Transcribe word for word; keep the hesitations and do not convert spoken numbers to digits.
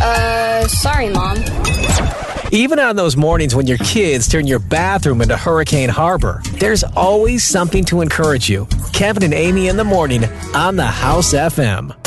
Uh, sorry, Mom. Even on those mornings when your kids turn your bathroom into Hurricane Harbor, there's always something to encourage you. Kevin and Amy in the morning on the House F M.